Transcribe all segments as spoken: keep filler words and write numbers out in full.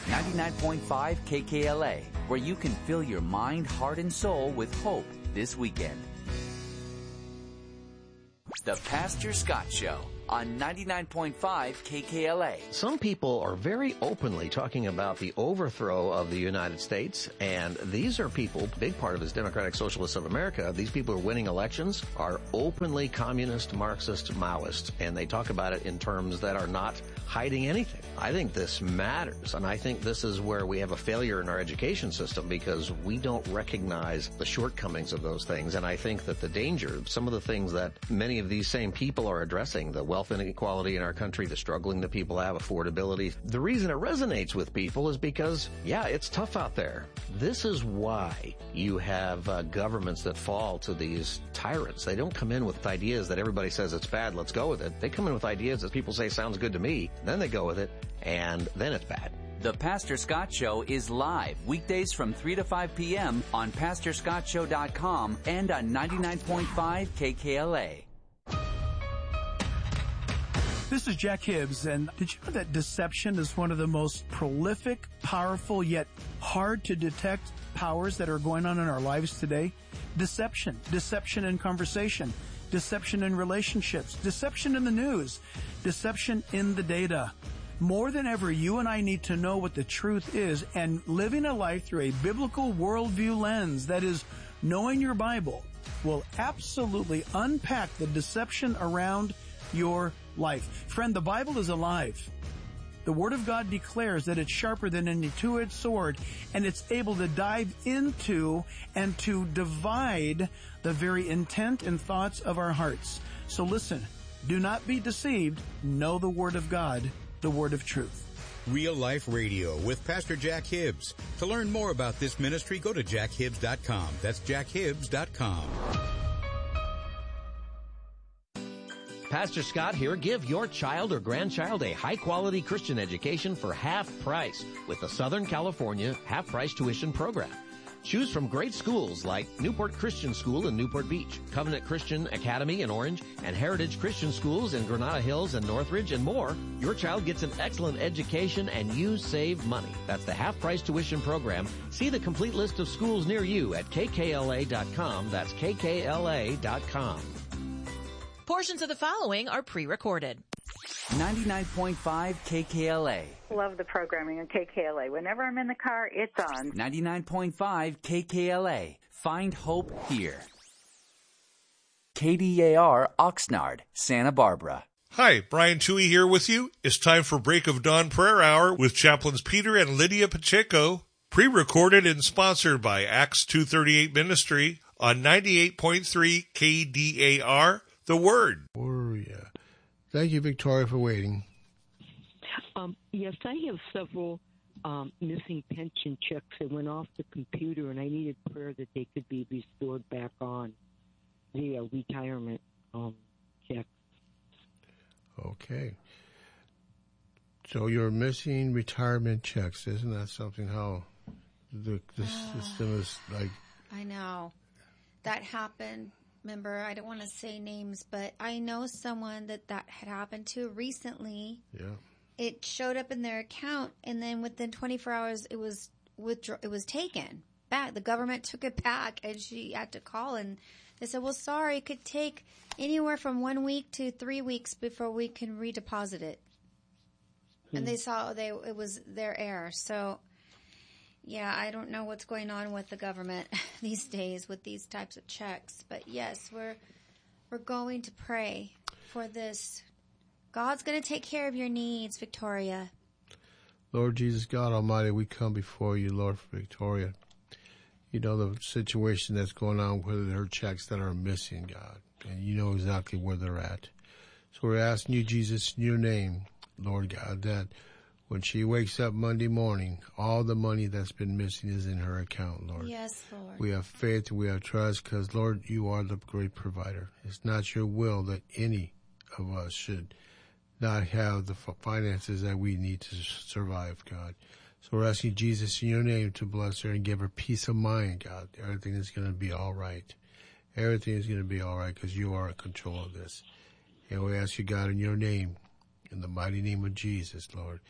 ninety-nine point five K K L A, where you can fill your mind, heart, and soul with hope this weekend. The Pastor Scott Show on ninety-nine point five K K L A. Some people are very openly talking about the overthrow of the United States, and these are people, big part of his Democratic Socialists of America, these people who are winning elections are openly communist, Marxist, Maoist, and they talk about it in terms that are not hiding anything. I think this matters, and I think this is where we have a failure in our education system because we don't recognize the shortcomings of those things, and I think that the danger, some of the things that many of these same people are addressing, the wealth inequality in our country, the struggling that people have, affordability, the reason it resonates with people is because, yeah, it's tough out there. This is why you have uh, governments that fall to these tyrants. They don't come in with ideas that everybody says it's bad, let's go with it. They come in with ideas that people say sounds good to me, then they go with it, and then it's bad. The Pastor Scott Show is live weekdays from three to five p.m. on pastor scott show dot com and on ninety-nine point five K K L A. This is Jack Hibbs, and did you know that deception is one of the most prolific, powerful, yet hard to detect powers that are going on in our lives today? Deception. Deception in conversation. Deception in relationships. Deception in the news. Deception in the data. More than ever, you and I need to know what the truth is, and living a life through a biblical worldview lens, that is, knowing your Bible, will absolutely unpack the deception around your life. Friend, the Bible is alive. The Word of God declares that it's sharper than any two-edged sword, and it's able to dive into and to divide the very intent and thoughts of our hearts. So listen, do not be deceived. Know the Word of God, the Word of truth. Real Life Radio with Pastor Jack Hibbs. To learn more about this ministry, go to jack hibbs dot com. That's jack hibbs dot com. Pastor Scott here. Give your child or grandchild a high-quality Christian education for half price with the Southern California half-price tuition program. Choose from great schools like Newport Christian School in Newport Beach, Covenant Christian Academy in Orange, and Heritage Christian Schools in Granada Hills and Northridge, and more. Your child gets an excellent education and you save money. That's the half-price tuition program. See the complete list of schools near you at k k l a dot com. That's k k l a dot com. Portions of the following are pre-recorded. ninety-nine point five K K L A. Love the programming on K K L A. Whenever I'm in the car, it's on. ninety-nine point five K K L A. Find hope here. K D A R Oxnard, Santa Barbara. Hi, Brian Toohey here with you. It's time for Break of Dawn Prayer Hour with Chaplains Peter and Lydia Pacheco. Pre-recorded and sponsored by Acts two thirty-eight Ministry on ninety-eight point three K D A R. The Word. Gloria. Thank you, Victoria, for waiting. Um, yes, I have several um, missing pension checks that went off the computer, and I needed prayer that they could be restored back on the uh, retirement um, check. Okay. So you're missing retirement checks. Isn't that something how the, the uh, system is like? I know. That happened. Remember, I don't want to say names, but I know someone that that had happened to recently. Yeah. It showed up in their account, and then within twenty-four hours, it was withdraw- It was taken back. The government took it back, and she had to call, and they said, "Well, sorry, it could take anywhere from one week to three weeks before we can redeposit it." Hmm. And they saw they it was their error. So, yeah, I don't know what's going on with the government these days with these types of checks. But yes, we're we're going to pray for this. God's going to take care of your needs, Victoria. Lord Jesus, God Almighty, we come before you, Lord, for Victoria. You know the situation that's going on with her checks that are missing, God. And you know exactly where they're at. So we're asking you, Jesus, in your name, Lord God, that when she wakes up Monday morning, all the money that's been missing is in her account, Lord. Yes, Lord. We have faith and we have trust because, Lord, you are the great provider. It's not your will that any of us should not have the finances that we need to survive, God. So we're asking Jesus in your name to bless her and give her peace of mind, God. Everything is going to be all right. Everything is going to be all right because you are in control of this. And we ask you, God, in your name, in the mighty name of Jesus, Lord,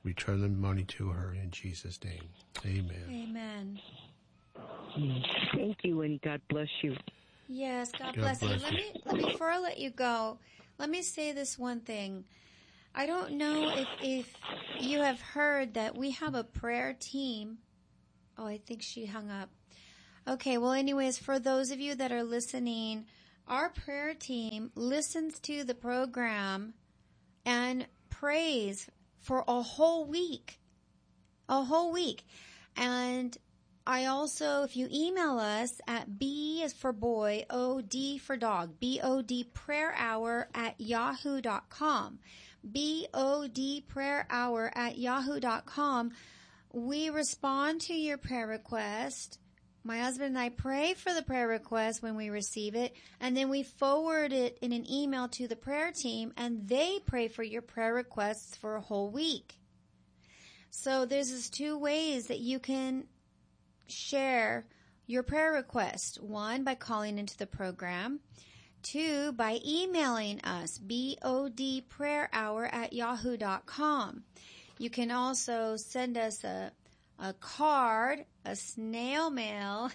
return the money to her in Jesus' name. Amen. Amen. Thank you, and God bless you. Yes, God, God bless, bless you. Let you. me, let- before I let you go, let me say this one thing. I don't know if, if you have heard that we have a prayer team. Oh, I think she hung up. Okay, well, anyways, for those of you that are listening, our prayer team listens to the program and prays for a whole week. A whole week. And I also, if you email us at B is for boy, O D for dog, B O D prayer hour at yahoo dot com. B O D prayer hour at yahoo dot com. We respond to your prayer request. My husband and I pray for the prayer request when we receive it, and then we forward it in an email to the prayer team, and they pray for your prayer requests for a whole week. So there's these two ways that you can share your prayer request. One, by calling into the program. Two, by emailing us, B O D prayer hour at yahoo dot com. You can also send us a a card, a snail mail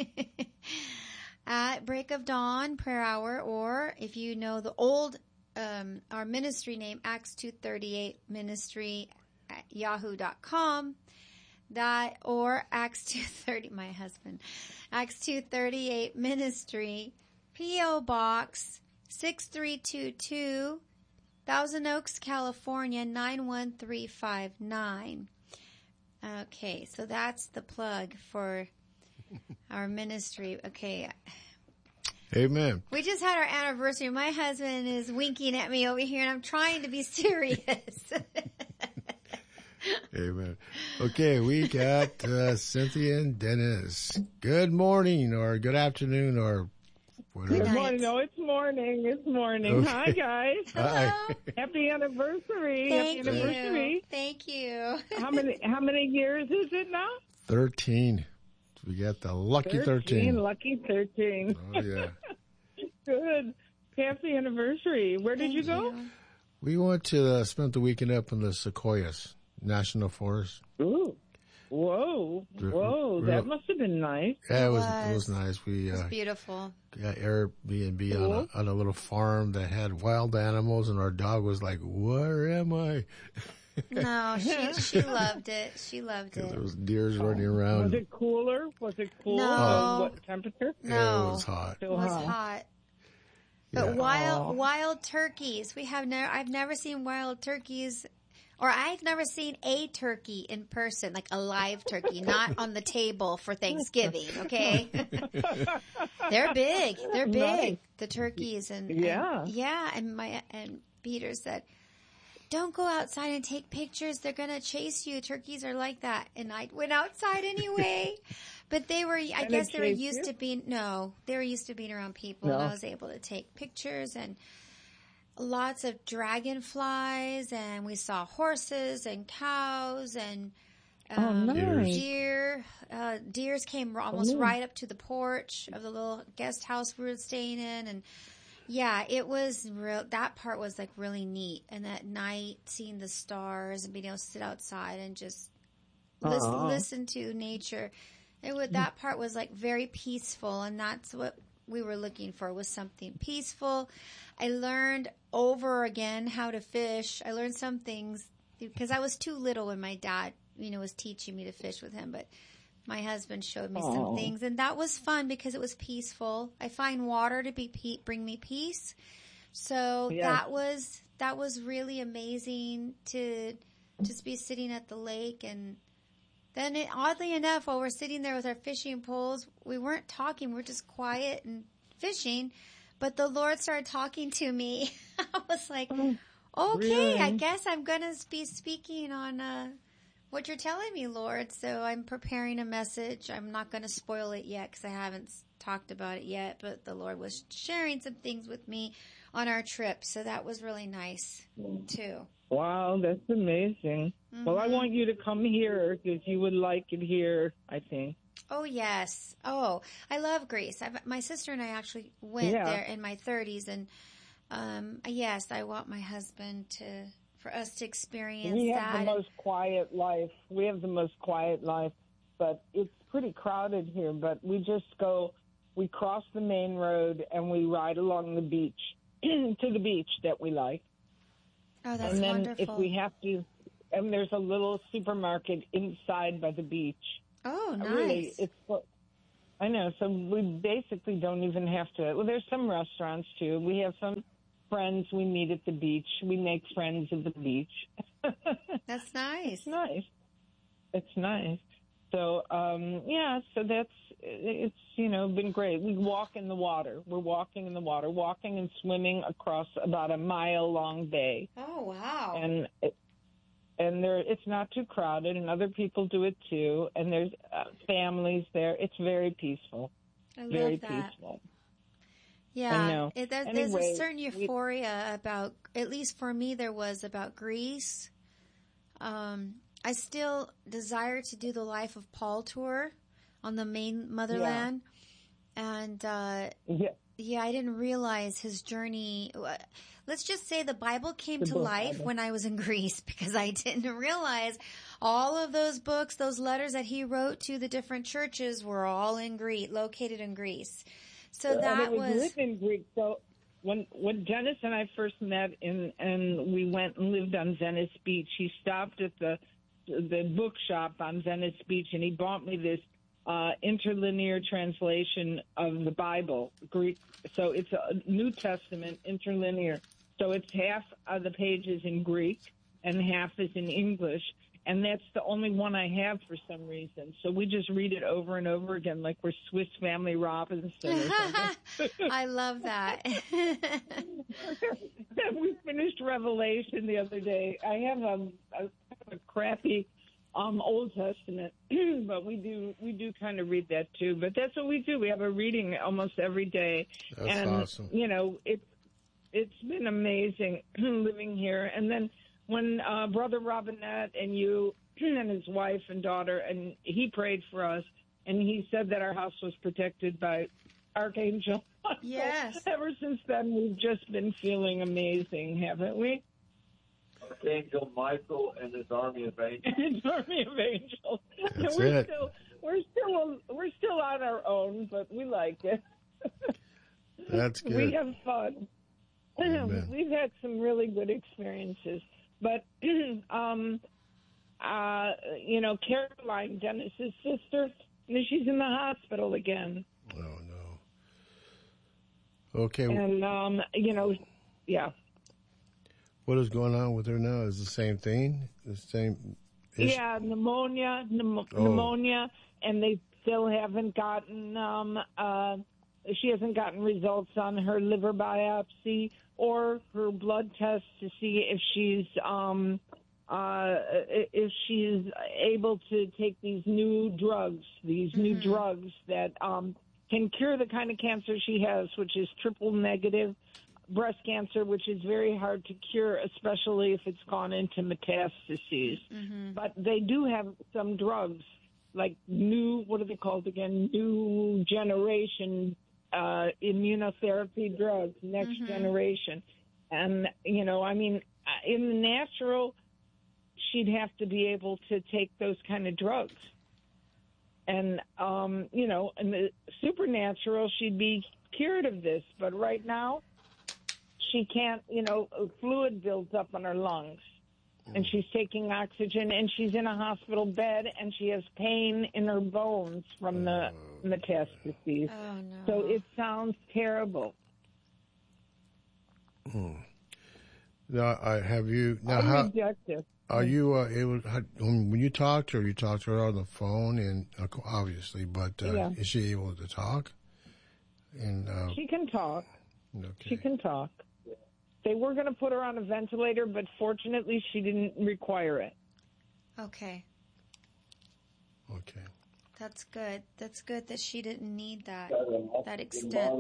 at Break of Dawn Prayer Hour, or if you know the old, um, our ministry name, Acts two thirty-eight Ministry at yahoo dot com, that, or Acts two thirty, my husband, Acts two thirty-eight Ministry, P O Box six three two two, Thousand Oaks, California, nine one three five nine. Okay, so that's the plug for our ministry. Okay. Amen. We just had our anniversary. My husband is winking at me over here, and I'm trying to be serious. Amen. Okay, we got uh, Cynthia and Dennis. Good morning, or good afternoon, or whatever. Good morning. No, it's morning. It's morning. Okay. Hi, guys. Hi. Happy anniversary. Thank Happy you. anniversary. Thank you. How many how many years is it now? Thirteen. We got the lucky thirteen. thirteen. Lucky thirteen. Oh yeah. Good. Happy anniversary. Where did Thank you go? you. We went to uh, spent the weekend up in the Sequoias National Forest. Ooh. Whoa. Whoa. Real- That must have been nice. Yeah, it was was. it was nice. We It's uh, beautiful. got Airbnb Cool. on a on a little farm that had wild animals, and our dog was like, "Where am I?" No, she she loved it. She loved There it. was deers running around. Was it cooler? Was it cool? No. Uh, what temperature? Yeah, No. it was hot. It Still was hot. hot. But Yeah. wild Aw. wild turkeys. We have never I've never seen wild turkeys, or I've never seen a turkey in person, like a live turkey, not on the table for Thanksgiving, okay? They're big. They're big. Nice. The turkeys and Yeah. and, yeah, and my and Peter said, "Don't go outside and take pictures. They're going to chase you. Turkeys are like that." And I went outside anyway. But they were, I And guess it they were chased used you? to being, no, they were used to being around people, and No. I was able to take pictures and lots of dragonflies, and we saw horses and cows and Oh, um, nice. deer. Uh, deers came almost Ooh. right up to the porch of the little guest house we were staying in, and yeah, it was real. That part was like really neat. And at night, seeing the stars and being able to sit outside and just listen, Aw. listen to nature. It would, that part was like very peaceful, and that's what we were looking for, was something peaceful. I learned over again how to fish. I learned some things because I was too little when my dad, you know, was teaching me to fish with him, but my husband showed me some Aw. things, and that was fun because it was peaceful. I find water to be pe- bring me peace. So Yes. that was, that was really amazing to just be sitting at the lake. And then it, oddly enough, while we're sitting there with our fishing poles, we weren't talking. We were just quiet and fishing. But the Lord started talking to me. I was like, okay, Really? I guess I'm going to be speaking on uh, what you're telling me, Lord. So I'm preparing a message. I'm not going to spoil it yet because I haven't s- talked about it yet. But the Lord was sharing some things with me on our trip. So that was really nice, too. Wow, that's amazing. Well, I Mhm. want you to come here because you would like it here, I think. Oh, yes. Oh, I love Greece. I've, my sister and I actually went Yeah. there in my thirties. And, um, yes, I want my husband to for us to experience we that. have the most quiet life. We have the most quiet life, but it's pretty crowded here. But we just go, we cross the main road and we ride along the beach to the beach that we like. Oh, that's and then wonderful. if we have to, and there's a little supermarket inside by the beach. Oh, nice. Really, it's. I know. So we basically don't even have to. Well, there's some restaurants too. We have some friends we meet at the beach. We make friends at the beach. That's nice. It's nice. It's nice. So, um, yeah, so that's, it's, you know, been great. We walk in the water. We're walking in the water, walking and swimming across about a mile-long bay. Oh, wow. And it, and there, it's not too crowded, and other people do it too, and there's uh, families there. It's very peaceful. I love very that. peaceful. Yeah, I know. It, there, Anyway, there's a certain euphoria we, about, at least for me, there was about Greece. Um, I still desire to do the Life of Paul tour on the main motherland. Yeah. And, uh, yeah. yeah, I didn't realize his journey. Let's just say the Bible came the to life Bible. when I was in Greece, because I didn't realize all of those books, those letters that he wrote to the different churches were all in Greece, located in Greece. So and that it was, was lived in Greek. So when when Dennis and I first met, in, and we went and lived on Venice Beach, he stopped at the the bookshop on Venice Beach, and he bought me this uh, interlinear translation of the Bible, Greek. So it's a New Testament interlinear. So it's half of the pages in Greek and half is in English. And that's the only one I have for some reason. So we just read it over and over again, like we're Swiss Family Robinson or something. I love that. We finished Revelation the other day. I have a, a, a crappy um, Old Testament, but we do we do kind of read that too. But that's what we do. We have a reading almost every day. That's and, awesome. You know, it's it's been amazing living here. And then when uh, Brother Robinette and you and his wife and daughter, and he prayed for us, and he said that our house was protected by Archangel. Yes. So ever since then, we've just been feeling amazing, haven't we? Archangel Michael and his army of angels. His army of angels. That's we're it. Still, we're still we're still on our own, but we like it. That's good. We have fun. Amen. We've had some really good experiences. But, um, uh, you know, Caroline, Dennis's sister, she's in the hospital again. Oh, no. Okay. And, um, you know, yeah. What is going on with her now? Is the same thing? The same issue? Yeah, pneumonia, pneum- oh. pneumonia, and they still haven't gotten, um, uh, she hasn't gotten results on her liver biopsy or her blood test to see if she's um, uh, if she's able to take these new drugs, these mm-hmm. new drugs that um, can cure the kind of cancer she has, which is triple negative breast cancer, which is very hard to cure, especially if it's gone into metastases. Mm-hmm. But they do have some drugs, like new, what are they called again? New generation Uh, immunotherapy drugs, next mm-hmm. generation. And, you know, I mean, in the natural, she'd have to be able to take those kind of drugs. And, um, you know, in the supernatural, she'd be cured of this. But right now, she can't, you know, fluid builds up on her lungs. And she's taking oxygen, and she's in a hospital bed, and she has pain in her bones from the metastases. Oh, no. So it sounds terrible. Hmm. Now, I have you now. I how reject it. Are you uh, able? How, when you talk to her, you talk to her on the phone, and uh, obviously, but uh, yeah. is she able to talk? And uh, she can talk. Okay. She can talk. They were going to put her on a ventilator, but fortunately she didn't require it. Okay. Okay. That's good. That's good that she didn't need that, that extent.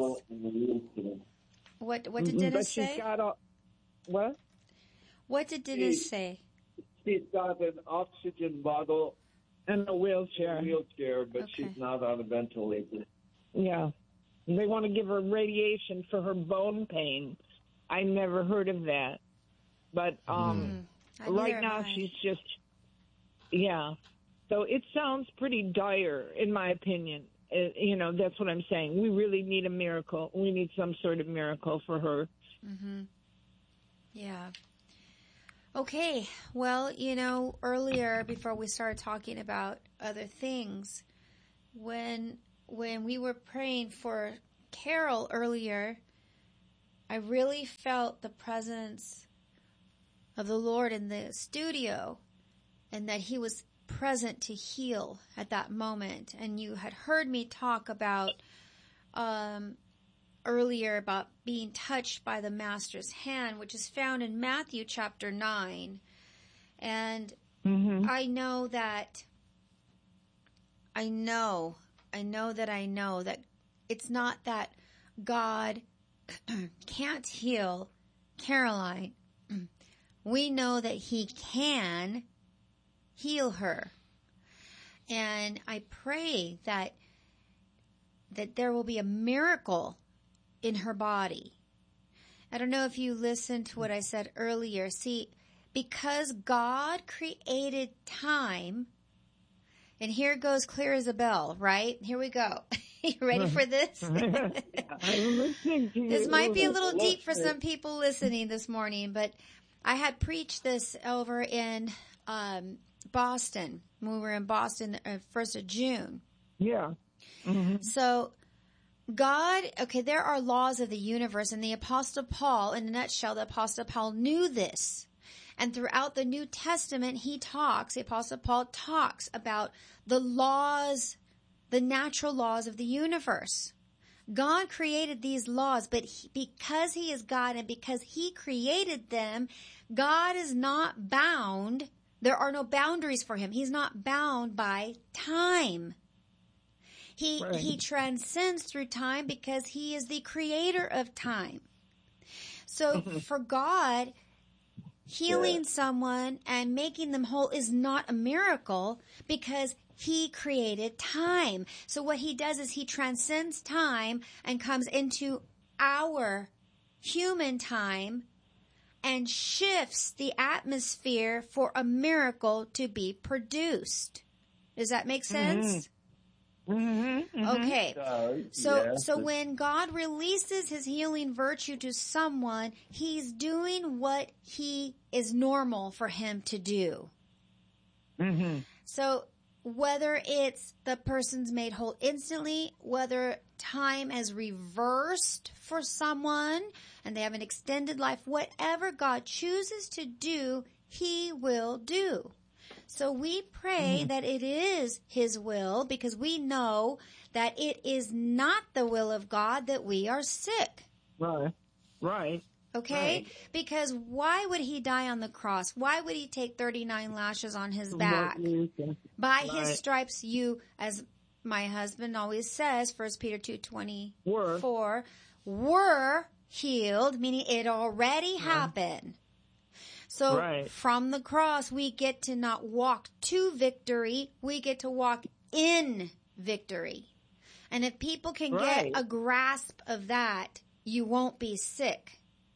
What, what did Dennis but she's say? Got a, what? What did Dennis say? She's got an oxygen bottle and a wheelchair. A wheelchair, but okay. she's not on a ventilator. Yeah. They want to give her radiation for her bone pain. I never heard of that. But um, I right now she's just, yeah. So it sounds pretty dire, in my opinion. Uh, you know, that's what I'm saying. We really need a miracle. We need some sort of miracle for her. Mm-hmm. Yeah. Okay. Well, you know, earlier, before we started talking about other things, when when we were praying for Carol earlier, I really felt the presence of the Lord in the studio, and that he was present to heal at that moment. And you had heard me talk about um, earlier about being touched by the Master's hand, which is found in Matthew chapter nine. And mm-hmm. I know that, I know, I know that I know that it's not that God can't heal Caroline. We know that he can heal her. And I pray that that there will be a miracle in her body. I don't know if you listened to what I said earlier. See, because God created time, and here goes clear as a bell, right? Here we go. You ready for this? This might be a little deep for some people listening this morning, but I had preached this over in um, Boston when we were in Boston uh, first of June. Yeah. Mm-hmm. So God, okay, there are laws of the universe, and the Apostle Paul, in a nutshell, the Apostle Paul knew this. And throughout the New Testament, he talks, the Apostle Paul talks about the laws, the natural laws of the universe. God created these laws, but he, because he is God and because he created them, God is not bound. There are no boundaries for him. He's not bound by time. He, right. he transcends through time because he is the creator of time. So mm-hmm. for God, healing yeah. someone and making them whole is not a miracle because he created time. So what he does is he transcends time and comes into our human time and shifts the atmosphere for a miracle to be produced. Does that make sense? Mm-hmm. Mm-hmm. Mm-hmm. Okay. Uh, so yeah. so when God releases his healing virtue to someone, he's doing what he is normal for him to do. Mm-hmm. So whether it's the person's made whole instantly, whether time has reversed for someone and they have an extended life, whatever God chooses to do, he will do. So we pray mm-hmm. that it is his will, because we know that it is not the will of God that we are sick. Right. Right. Okay? Right. Because why would he die on the cross? Why would he take thirty-nine lashes on his back? By right. his stripes you, as my husband always says, First Peter two twenty-four, were, were healed, meaning it already right. happened. So right. from the cross, we get to not walk to victory. We get to walk in victory. And if people can right. get a grasp of that, you won't be sick.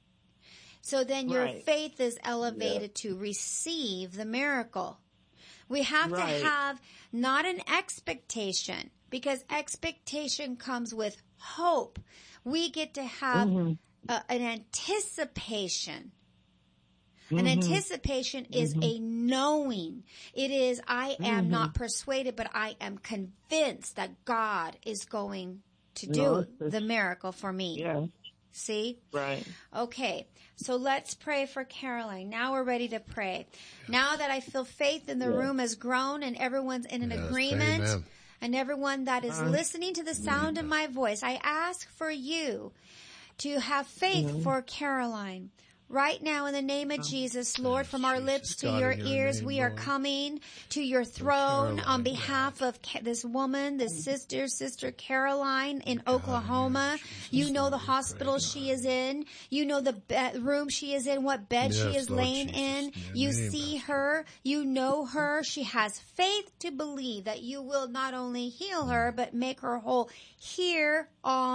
So then your right. faith is elevated yeah. to receive the miracle. We have right. to have not an expectation, because expectation comes with hope. We get to have mm-hmm. a, an anticipation. Mm-hmm. An anticipation is mm-hmm. a knowing. It is, I am mm-hmm. not persuaded, but I am convinced that God is going to do no, the miracle for me. Yeah. See? Right. Okay. So let's pray for Caroline. Now we're ready to pray. Now that I feel faith in the yeah. room has grown and everyone's in an yes, agreement, amen. And everyone that is uh, listening to the sound of my voice, I ask for you to have faith mm-hmm. for Caroline. Right now, in the name of Jesus, Lord, yes, from our Jesus, lips to God, your ears, name, we Lord. Are coming to your throne on behalf God. Of this woman, this sister, Sister Caroline in God, Oklahoma. You know the hospital she is in. You know the be- room she is in, what bed yes, she is Lord laying Jesus. In. You name, see her. You know her. She has faith to believe that you will not only heal her, but make her whole here on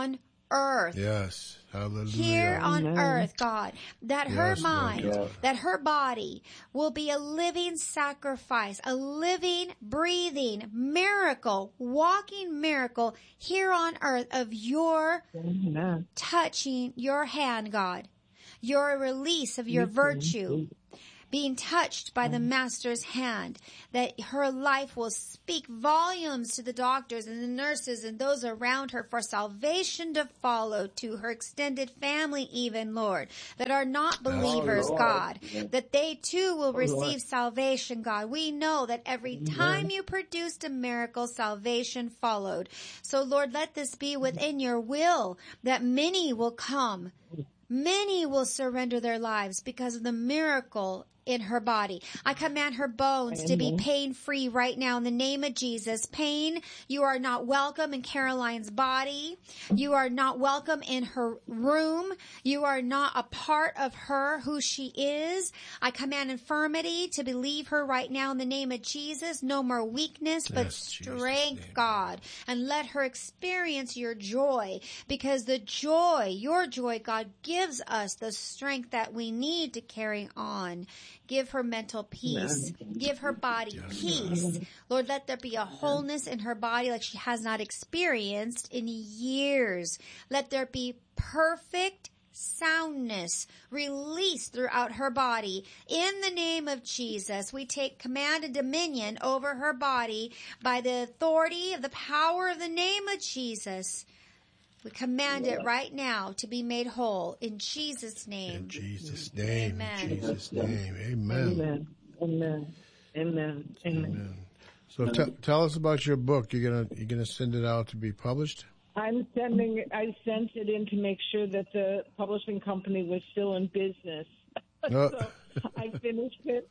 earth. Yes. Hallelujah. Here on Amen. earth, God, that Yes, her Lord mind, God. that her body will be a living sacrifice, a living, breathing miracle, walking miracle here on earth of your Amen. touching your hand, God, your release of your virtue, being touched by the Master's hand, that her life will speak volumes to the doctors and the nurses and those around her for salvation to follow to her extended family even, Lord, that are not believers, Lord. God, that they too will Oh, receive Lord. salvation, God. We know that every time you produced a miracle, salvation followed. So, Lord, let this be within your will, that many will come. Many will surrender their lives because of the miracle in her body. I command her bones to be Amen. pain-free right now in the name of Jesus. Pain, you are not welcome in Caroline's body. You are not welcome in her room. You are not a part of her, who she is. I command infirmity to believe her right now in the name of Jesus. No more weakness, but Yes, strength, God. And let her experience your joy, because the joy, your joy, God, gives us the strength that we need to carry on. Give her mental peace. Give her body peace. Lord, let there be a wholeness in her body like she has not experienced in years. Let there be perfect soundness released throughout her body. In the name of Jesus, we take command and dominion over her body by the authority of the power of the name of Jesus. We command it right now to be made whole in Jesus' name. In Jesus' name. Amen. In Jesus' name. Amen. Amen. Amen. Amen. Amen. So t- tell us about your book. You're gonna you're gonna send it out to be published. I'm sending. I sent it in to make sure that the publishing company was still in business. Oh. So I finished it,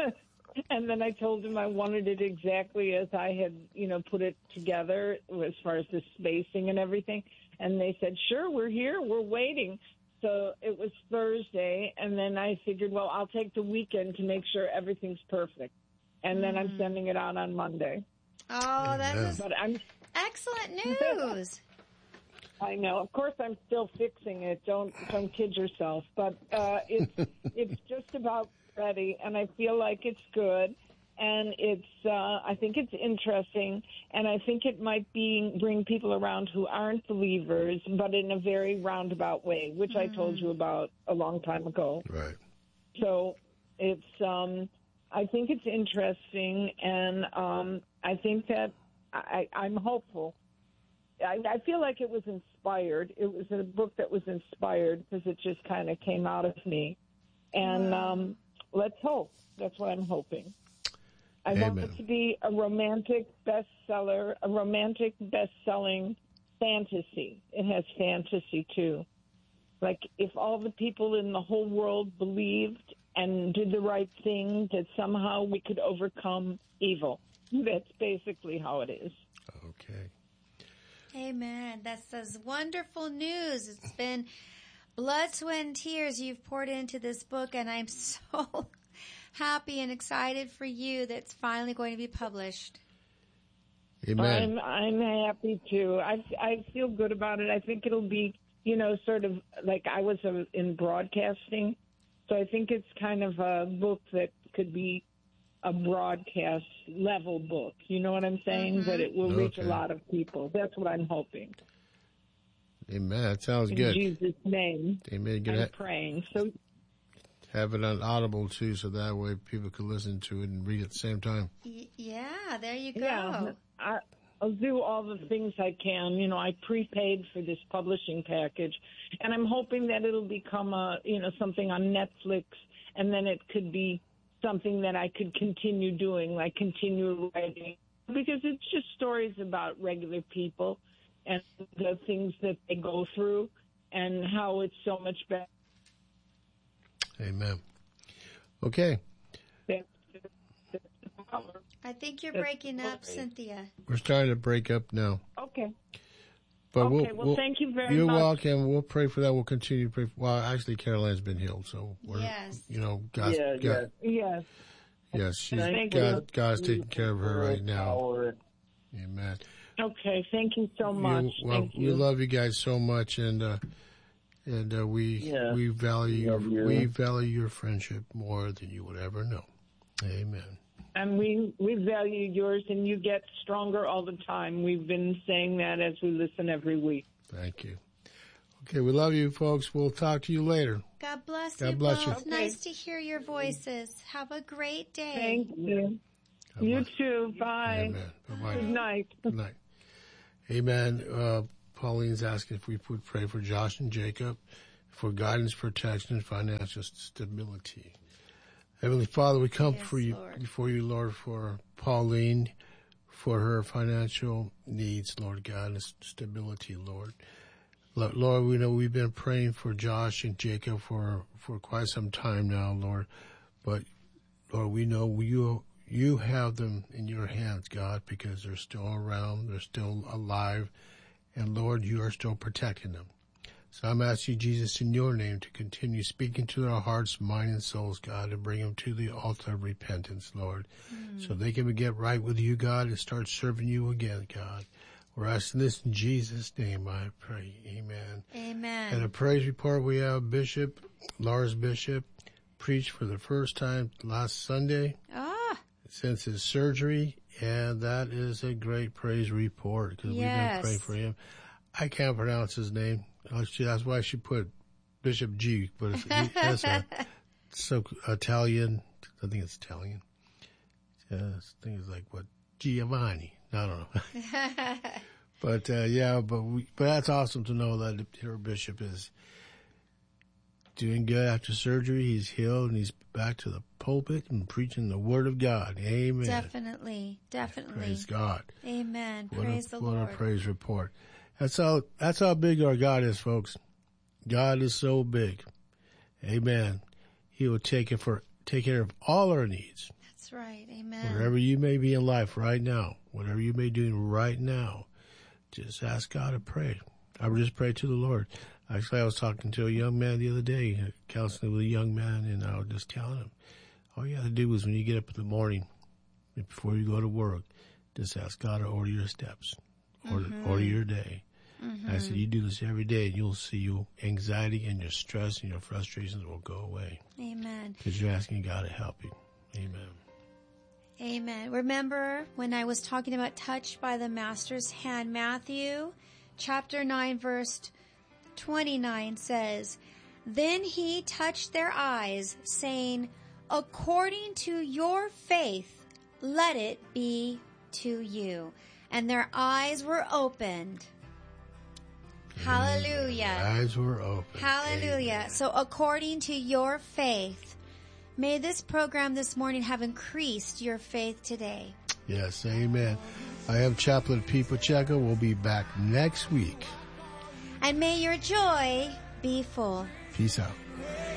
and then I told them I wanted it exactly as I had, you know, put it together as far as the spacing and everything. And they said, "Sure, we're here. We're waiting." So it was Thursday, and then I figured, well, I'll take the weekend to make sure everything's perfect, and then I'm sending it out on Monday. Oh, that is But I'm excellent news. I know. Of course, I'm still fixing it. Don't don't kid yourself. But uh, it's it's just about ready, and I feel like it's good, and it's uh, I think it's interesting, and I think it might be bring people around who aren't believers, but in a very roundabout way, which I told you about a long time ago. Right. So it's um, I think it's interesting, and um, I think that I, I'm hopeful. I, I feel like it was inspired. It was a book that was inspired because it just kind of came out of me. And um, let's hope. That's what I'm hoping. I Amen. want it to be a romantic bestseller, a romantic best-selling fantasy. It has fantasy, too. Like, if all the people in the whole world believed and did the right thing, that somehow we could overcome evil. That's basically how it is. Okay. Amen. That's those wonderful news. It's been blood, sweat, and tears you've poured into this book, and I'm so happy and excited for you that it's finally going to be published. Amen. I'm I'm happy too. I I feel good about it. I think it'll be, you know, sort of like I was uh, in broadcasting, so I think it's kind of a book that could be a broadcast level book. You know what I'm saying? Mm-hmm. That it will reach Okay. a lot of people. That's what I'm hoping. Amen. That sounds In good. Jesus' name, Amen. You're I'm gonna praying. So have it on Audible too, so that way people can listen to it and read it at the same time. Y- yeah, there you go. yeah, I, I'll do all the things I can. You know, I prepaid for this publishing package, and I'm hoping that it'll become a, you know, something on Netflix, and then it could be something that I could continue doing, like continue writing, because it's just stories about regular people and the things that they go through and how it's so much better. Amen. Okay. I think you're breaking up, Cynthia. We're starting to break up now. Okay. But Okay, we'll, well, we'll, thank you very you're much. welcome. We'll pray for that. We'll continue to pray. For, well, actually, Caroline's been healed, so we're, Yes. you know, God's, Yeah, God, Yes. yes, she's, Thank God, you. God's taking care of her right now. Power. Amen. Okay, thank you so much. You, well, thank you. We love you guys so much, and uh, and uh, we Yeah. we value your, Love you. we value your friendship more than you would ever know. Amen. And we, we value yours, and you get stronger all the time. We've been saying that as we listen every week. Thank you. Okay, we love you, folks. We'll talk to you later. God bless God you bless both. you. Nice to hear your voices. Have a great day. Thank you. God You bless. too. Bye. Amen. Bye-bye. Good night. Good night. Amen. Uh, Pauline's asking if we would pray for Josh and Jacob for guidance, protection, and financial stability. Heavenly Father, we come Yes, for you, Lord. before you, Lord, for Pauline, for her financial needs, Lord God, and stability, Lord. Lord, we know we've been praying for Josh and Jacob for, for quite some time now, Lord. But, Lord, we know you you have them in your hands, God, because they're still around, they're still alive, and, Lord, you are still protecting them. So I'm asking you, Jesus, in your name, to continue speaking to their hearts, mind, and souls, God, and bring them to the altar of repentance, Lord, mm. so they can get right with you, God, and start serving you again, God. We're asking this in Jesus' name, I pray. Amen. Amen. And a praise report, we have Bishop, Lars Bishop, preached for the first time last Sunday Ah. since his surgery, and that is a great praise report because Yes. we've been praying for him. I can't pronounce his name. That's why she put Bishop G, but it's, that's a, so Italian. I think it's Italian. Yeah, I think it's like what Giovanni. I don't know. But uh, yeah, but we, but that's awesome to know that her bishop is doing good after surgery. He's healed and he's back to the pulpit and preaching the word of God. Amen. Definitely, definitely. Praise God. Amen. What Praise a, the what Lord. a praise report. That's how that's how big our God is, folks. God is so big. Amen. He will take it for take care of all our needs. That's right. Amen. Wherever you may be in life right now, whatever you may be doing right now, just ask God to pray. I would just pray to the Lord. Actually, I was talking to a young man the other day, counseling with a young man, and I was just telling him, all you have to do is when you get up in the morning, before you go to work, just ask God to order your steps, order, Mm-hmm. order your day. Mm-hmm. I said, you do this every day, and you'll see your anxiety and your stress and your frustrations will go away. Amen. Because you're asking God to help you. Amen. Amen. Remember when I was talking about touched by the Master's hand, Matthew chapter nine, verse twenty-nine says, Then he touched their eyes, saying, According to your faith, let it be to you. And their eyes were opened. Hallelujah. Eyes were open. Hallelujah. Amen. So according to your faith, may this program this morning have increased your faith today. Yes, amen. I am Chaplain Pete Pacheco. We'll be back next week. And may your joy be full. Peace out.